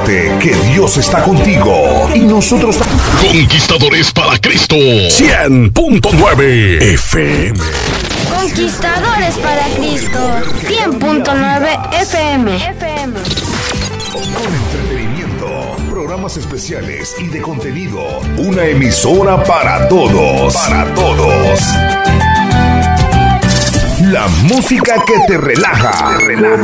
Recuérdate que Dios está contigo y nosotros también. Conquistadores para Cristo 100.9 FM. Conquistadores para Cristo 100.9 FM. Con entretenimiento, programas especiales y de contenido. Una emisora para todos. Para todos. La música que te relaja.